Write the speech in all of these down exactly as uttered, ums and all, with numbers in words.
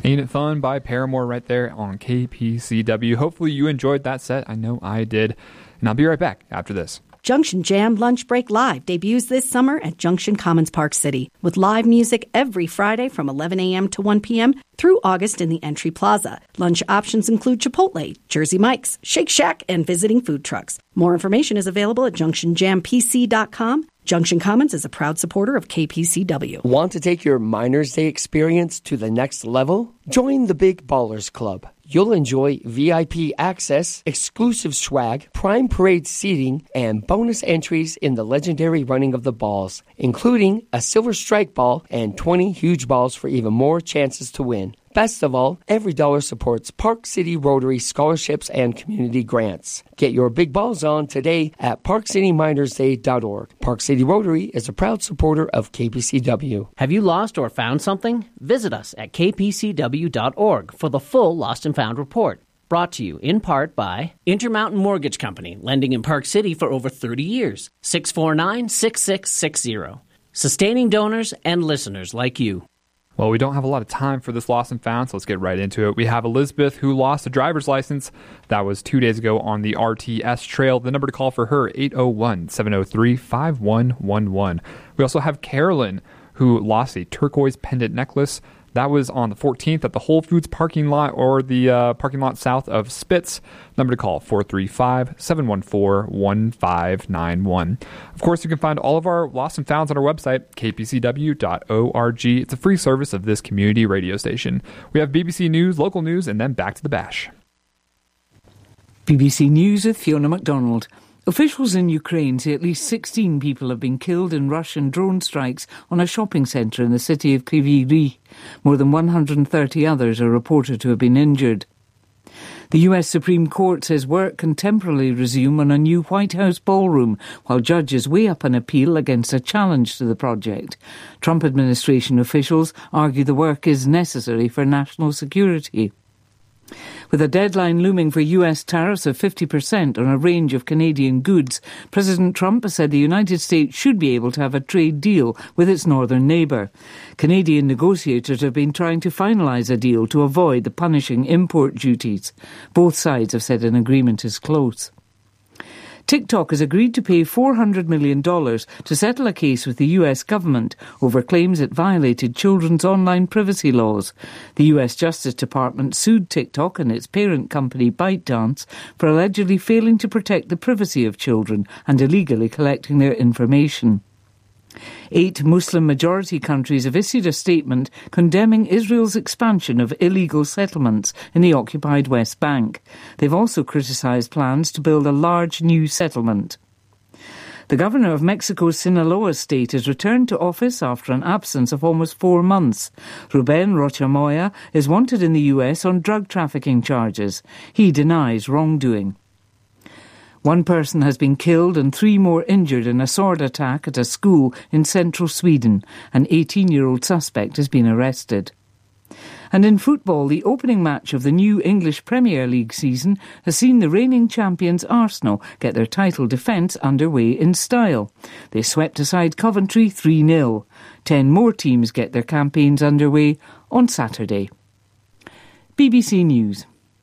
Ain't It Fun by Paramore right there on K P C W. Hopefully you enjoyed that set. I know I did. And I'll be right back after this. Junction Jam Lunch Break Live debuts this summer at Junction Commons Park City with live music every Friday from eleven a.m. to one p.m. through August in the Entry Plaza. Lunch options include Chipotle, Jersey Mike's, Shake Shack, and visiting food trucks. More information is available at junction jam p c dot com. Junction Commons is a proud supporter of K P C W. Want to take your Miners Day experience to the next level? Join the Big Ballers Club. You'll enjoy V I P access, exclusive swag, prime parade seating, and bonus entries in the legendary running of the balls, including a silver strike ball and twenty huge balls for even more chances to win. Best of all, every dollar supports Park City Rotary scholarships and community grants. Get your big balls on today at park city miners day dot org. Park City Rotary is a proud supporter of K P C W. Have you lost or found something? Visit us at k p c w dot org for the full Lost and Found report. Brought to you in part by Intermountain Mortgage Company, lending in Park City for over thirty years. six four nine, six six six zero. Sustaining donors and listeners like you. Well, we don't have a lot of time for this Lost and Found, so let's get right into it. We have Elizabeth, who lost a driver's license. That was two days ago on the R T S trail. The number to call for her, eight oh one, seven oh three, five one one one. We also have Carolyn, who lost a turquoise pendant necklace. That was on the fourteenth at the Whole Foods parking lot, or the uh, parking lot south of Spitz. Number to call, four three five, seven one four, one five nine one. Of course, you can find all of our Lost and Founds on our website, k p c w dot org. It's a free service of this community radio station. We have B B C News, local news, and then back to the bash. B B C News with Fiona MacDonald. Officials in Ukraine say at least sixteen people have been killed in Russian drone strikes on a shopping centre in the city of Kryvyi Rih. More than one hundred thirty others are reported to have been injured. The U S Supreme Court says work can temporarily resume on a new White House ballroom while judges weigh up an appeal against a challenge to the project. Trump administration officials argue the work is necessary for national security. With a deadline looming for U S tariffs of fifty percent on a range of Canadian goods, President Trump has said the United States should be able to have a trade deal with its northern neighbour. Canadian negotiators have been trying to finalise a deal to avoid the punishing import duties. Both sides have said an agreement is close. TikTok has agreed to pay four hundred million dollars to settle a case with the U S government over claims it violated children's online privacy laws. The U S Justice Department sued TikTok and its parent company ByteDance for allegedly failing to protect the privacy of children and illegally collecting their information. Eight Muslim-majority countries have issued a statement condemning Israel's expansion of illegal settlements in the occupied West Bank. They've also criticised plans to build a large new settlement. The governor of Mexico's Sinaloa state has returned to office after an absence of almost four months. Ruben Rocha Moya is wanted in the U S on drug trafficking charges. He denies wrongdoing. One person has been killed and three more injured in a sword attack at a school in central Sweden. An eighteen-year-old suspect has been arrested. And in football, the opening match of the new English Premier League season has seen the reigning champions Arsenal get their title defence underway in style. They swept aside Coventry three nil. Ten more teams get their campaigns underway on Saturday. B B C News.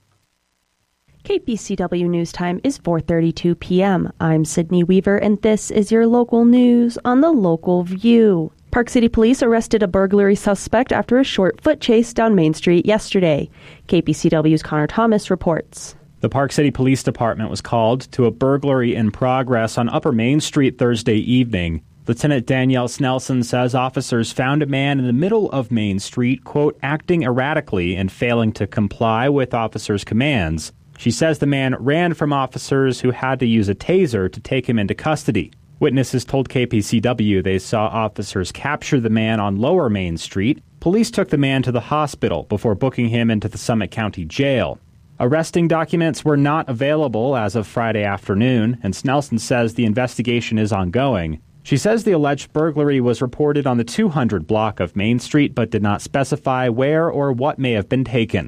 K P C W News Time is four thirty-two p.m. I'm Sydney Weaver, and this is your local news on the Local View. Park City Police arrested a burglary suspect after a short foot chase down Main Street yesterday. K P C W's Connor Thomas reports. The Park City Police Department was called to a burglary in progress on Upper Main Street Thursday evening. Lieutenant Danielle Snelson says officers found a man in the middle of Main Street, quote, acting erratically and failing to comply with officers' commands. She says the man ran from officers who had to use a taser to take him into custody. Witnesses told K P C W they saw officers capture the man on Lower Main Street. Police took the man to the hospital before booking him into the Summit County Jail. Arresting documents were not available as of Friday afternoon, and Snelson says the investigation is ongoing. She says the alleged burglary was reported on the two hundred block of Main Street but did not specify where or what may have been taken.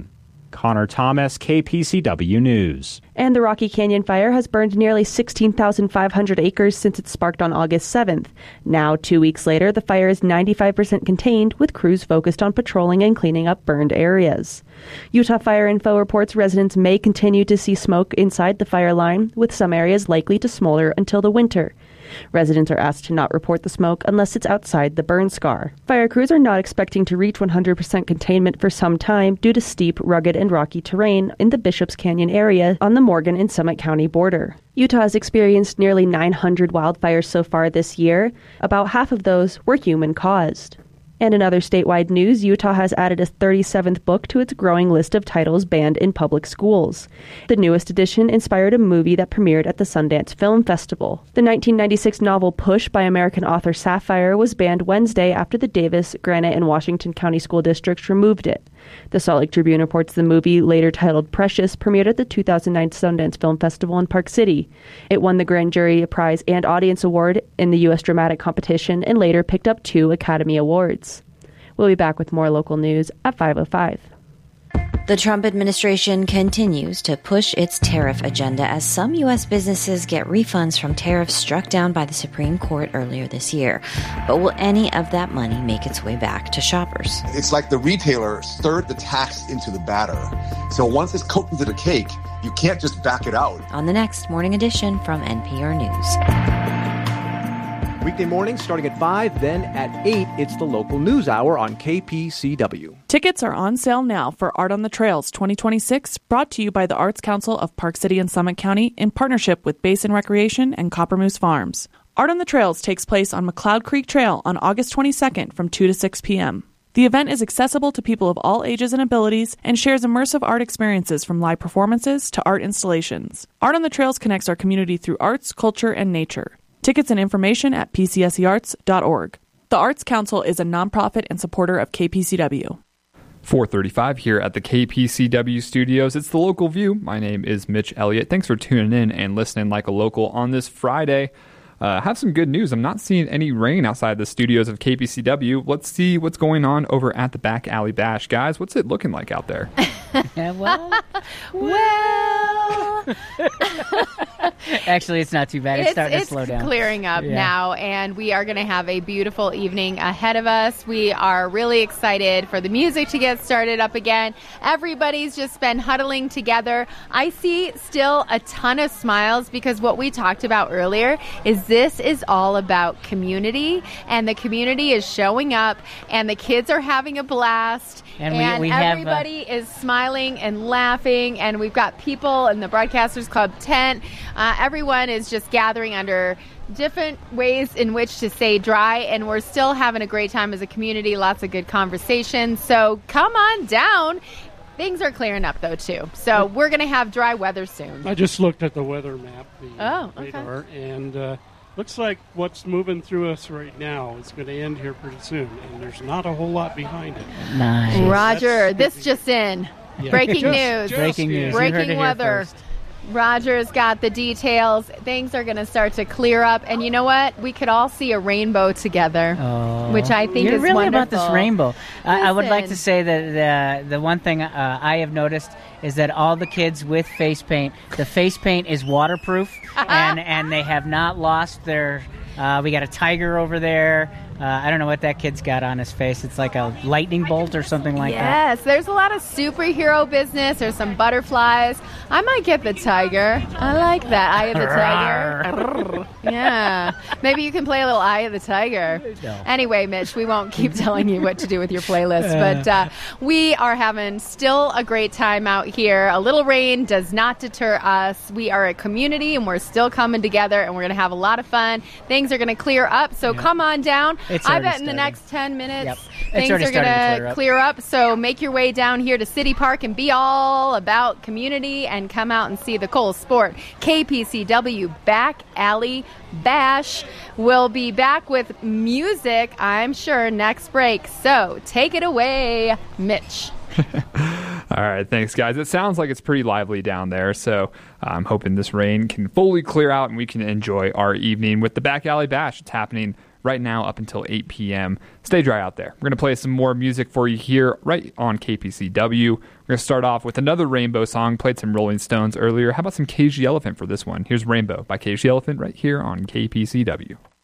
Connor Thomas, K P C W News. And the Rocky Canyon fire has burned nearly sixteen thousand five hundred acres since it sparked on August seventh. Now, two weeks later, the fire is ninety-five percent contained, with crews focused on patrolling and cleaning up burned areas. Utah Fire Info reports residents may continue to see smoke inside the fire line, with some areas likely to smolder until the winter. Residents are asked to not report the smoke unless it's outside the burn scar. Fire crews are not expecting to reach one hundred percent containment for some time due to steep, rugged, and rocky terrain in the Bishops Canyon area on the Morgan and Summit County border. Utah has experienced nearly nine hundred wildfires so far this year. About half of those were human-caused. And in other statewide news, Utah has added a thirty-seventh book to its growing list of titles banned in public schools. The newest edition inspired a movie that premiered at the Sundance Film Festival. The nineteen ninety-six novel Push by American author Sapphire was banned Wednesday after the Davis, Granite, and Washington County School Districts removed it. The Salt Lake Tribune reports the movie, later titled Precious, premiered at the two thousand nine Sundance Film Festival in Park City. It won the Grand Jury Prize and Audience Award in the U S Dramatic Competition and later picked up two Academy Awards. We'll be back with more local news at five oh five. The Trump administration continues to push its tariff agenda as some U S businesses get refunds from tariffs struck down by the Supreme Court earlier this year. But will any of that money make its way back to shoppers? It's like the retailer stirred the tax into the batter. So once it's cooked into the cake, you can't just back it out. On the next Morning Edition from N P R News. Weekday mornings starting at five, then at eight, it's the local news hour on K P C W. Tickets are on sale now for Art on the Trails twenty twenty-six, brought to you by the Arts Council of Park City and Summit County in partnership with Basin Recreation and Copper Moose Farms. Art on the Trails takes place on McLeod Creek Trail on August twenty-second from two to six p.m. The event is accessible to people of all ages and abilities and shares immersive art experiences from live performances to art installations. Art on the Trails connects our community through arts, culture, and nature. Tickets and information at p c s e arts dot org. The Arts Council is a nonprofit and supporter of K P C W. four thirty-five here at the K P C W studios. It's the Local View. My name is Mitch Elliott. Thanks for tuning in and listening like a local on this Friday. Uh, have some good news. I'm not seeing any rain outside the studios of K P C W. Let's see what's going on over at the Back Alley Bash. Guys, what's it looking like out there? Yeah, well, well. Actually, it's not too bad. It's, it's starting it's to slow down. It's clearing up yeah. now, and we are going to have a beautiful evening ahead of us. We are really excited for the music to get started up again. Everybody's just been huddling together. I see still a ton of smiles because what we talked about earlier is this is all about community, and the community is showing up, and the kids are having a blast, and, and we, we everybody have, uh, is smiling and laughing, and we've got people in the Broadcasters Club tent. Uh, everyone is just gathering under different ways in which to stay dry, and we're still having a great time as a community. Lots of good conversations. So come on down. Things are clearing up, though, too. So we're going to have dry weather soon. I just looked at the weather map, the oh, okay. radar, and uh, looks like what's moving through us right now is going to end here pretty soon, and there's not a whole lot behind it. Nice. So Roger, this just in. Yeah. Breaking just, news. Just Breaking news. Breaking weather. First. Roger's got the details. Things are going to start to clear up. And you know what? We could all see a rainbow together, oh, which I think you're is really wonderful. about this rainbow. I, I would like to Listen. say that the, the one thing uh, I have noticed is that all the kids with face paint, the face paint is waterproof, and, and they have not lost their... Uh, we got a tiger over there. Uh, I don't know what that kid's got on his face. It's like a lightning bolt or something like yes, that. Yes, there's a lot of superhero business. There's some butterflies. I might get the tiger. I like that. Eye of the tiger. Yeah. Maybe you can play a little Eye of the Tiger. No. Anyway, Mitch, we won't keep telling you what to do with your playlist. But uh, we are having still a great time out here. A little rain does not deter us. We are a community, and we're still coming together, and we're going to have a lot of fun. Things are going to clear up. So yeah. come on down. It's I bet in started. the next ten minutes, yep. things are going to clear, clear up. So make your way down here to City Park and be all about community and come out and see the Cole Sport K P C W Back Alley Bash. We'll be back with music, I'm sure, next break. So take it away, Mitch. All right, thanks, guys. It sounds like it's pretty lively down there, so I'm hoping this rain can fully clear out and we can enjoy our evening with the Back Alley Bash. It's happening right now up until eight p.m. Stay dry out there. We're going to play some more music for you here right on K P C W. We're going to start off with another Rainbow song. Played some Rolling Stones earlier. How about some Cage the Elephant for this one? Here's Rainbow by Cage the Elephant right here on K P C W.